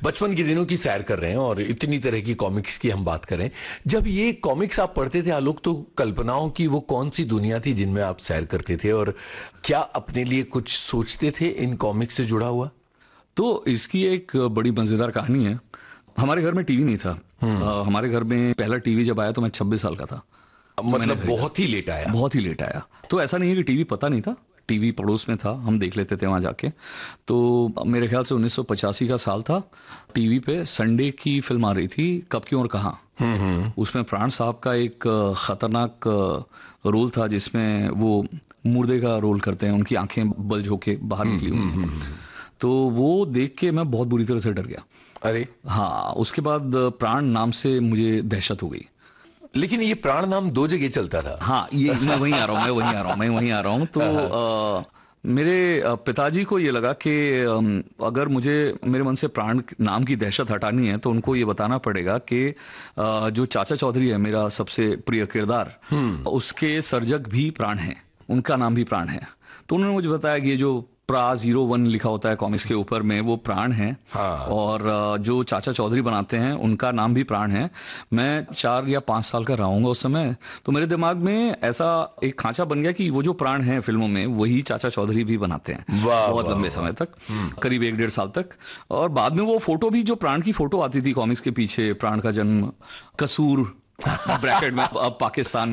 बचपन के दिनों की सैर कर रहे हैं और इतनी तरह की कॉमिक्स की हम बात करें। जब ये कॉमिक्स आप पढ़ते थे आलोक, तो कल्पनाओं की वो कौन सी दुनिया थी जिनमें आप सैर करते थे, और क्या अपने लिए कुछ सोचते थे इन कॉमिक्स से जुड़ा हुआ? तो इसकी एक बड़ी मज़ेदार कहानी है। हमारे घर में टीवी नहीं था। हमारे घर में पहला टीवी जब आया तो मैं 26 साल का था। मतलब बहुत ही लेट आया। बहुत ही लेट आया। तो ऐसा नहीं है कि टीवी पता नहीं था, टीवी पड़ोस में था, हम देख लेते थे वहाँ जाके। तो मेरे ख्याल से 1985 का साल था। टीवी पे संडे की फिल्म आ रही थी, कब क्यों और कहाँ। उसमें प्राण साहब का एक खतरनाक रोल था जिसमें वो मुर्दे का रोल करते हैं, उनकी आंखें बल्ज होके बाहर निकली हुई हैं। तो वो देख के मैं बहुत बुरी तरह से डर गया। अरे हाँ, उसके बाद प्राण नाम से मुझे दहशत हो गई। लेकिन ये प्राण नाम दो जगह चलता था। हाँ, ये मैं वहीं आ रहा हूँ। तो मेरे पिताजी को ये लगा कि अगर मुझे मेरे मन से प्राण नाम की दहशत हटानी है तो उनको ये बताना पड़ेगा कि जो चाचा चौधरी है, मेरा सबसे प्रिय किरदार, उसके सर्जक भी प्राण हैं, उनका नाम भी प्राण है। तो उन्होंने मुझे बताया कि ये जो प्रा 01 लिखा होता है कॉमिक्स के ऊपर में, वो प्राण है। हाँ। और जो चाचा चौधरी बनाते हैं उनका नाम भी प्राण है। मैं 4 या 5 साल का रहूंगा उस समय। तो मेरे दिमाग में ऐसा एक खांचा बन गया कि वो जो प्राण है फिल्मों में वही चाचा चौधरी भी बनाते हैं। बहुत लंबे समय तक, करीब 1-1.5 साल तक। और बाद में वो फोटो भी, जो प्राण की फोटो आती थी कॉमिक्स के पीछे, प्राण का जन्म कसूर ब्रैकेट में अब पाकिस्तान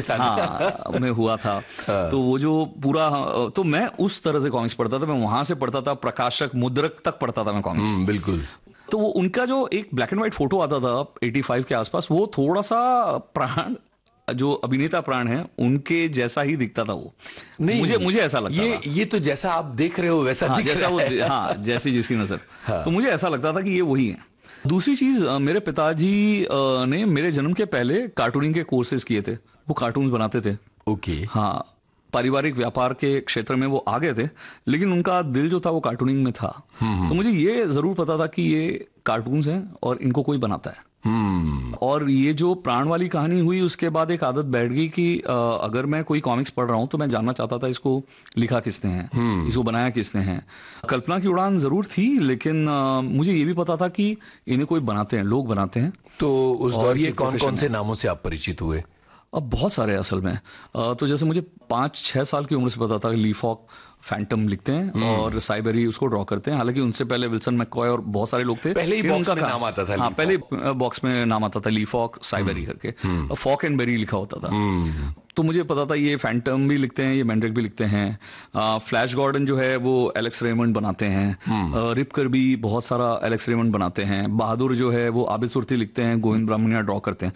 में हुआ था। तो वो जो पूरा, तो मैं उस तरह से कॉमिक्स पढ़ता था। मैं वहां से पढ़ता था, प्रकाशक मुद्रक तक पढ़ता था मैं कॉमिक्स। बिल्कुल। तो वो उनका जो एक ब्लैक एंड व्हाइट फोटो आता था 85 के आसपास, वो थोड़ा सा प्राण, जो अभिनेता प्राण है उनके जैसा ही दिखता था वो। नहीं, मुझे ऐसा लगता था। ये तो जैसा आप देख रहे हो वैसा दिख जैसा रहा है। हाँ, जैसी जिसकी नजर। तो मुझे ऐसा लगता था कि ये वही है। दूसरी चीज, मेरे पिताजी ने मेरे जन्म के पहले कार्टूनिंग के कोर्सेज किए थे। वो कार्टून्स बनाते थे। ओके। हाँ, पारिवारिक व्यापार के क्षेत्र में वो आगे थे, लेकिन उनका दिल जो था वो कार्टूनिंग में था। तो मुझे ये जरूर पता था कि ये कार्टून्स हैं और इनको कोई बनाता है। और ये जो प्राण वाली कहानी हुई, उसके बाद एक आदत बैठ गई कि अगर मैं कोई कॉमिक्स पढ़ रहा हूं तो मैं जानना चाहता था इसको लिखा किसने है, इसको बनाया किसने है। कल्पना की उड़ान जरूर थी, लेकिन मुझे ये भी पता था कि इन्हें कोई बनाते हैं, लोग बनाते हैं। तो उस दौर के कौन कौन से नामों से आप परिचित हुए? अब बहुत सारे असल में। तो जैसे मुझे 5-6 साल की उम्र से पता था कि ली फॉक फैंटम लिखते हैं और साइबेरी उसको ड्रॉ करते हैं। हालांकि उनसे पहले विल्सन मैककॉय और बहुत सारे लोग थे। पहले ही बॉक्स में नाम आता था। हाँ, पहले बॉक्स में नाम आता था ली फॉक, साइबेरी करके। फॉक एंड बेरी लिखा होता था। तो मुझे पता था ये फैंटम भी लिखते हैं, ये मैंड्रिक भी लिखते हैं। फ्लैश गॉर्डन जो है वो एलेक्स रेमंड बनाते हैं। रिपकर भी बहुत सारा एलेक्स रेमंड बनाते हैं। बहादुर जो है वो आबिद सुरती लिखते हैं, गोविंद ब्राह्मणिया ड्रॉ करते हैं।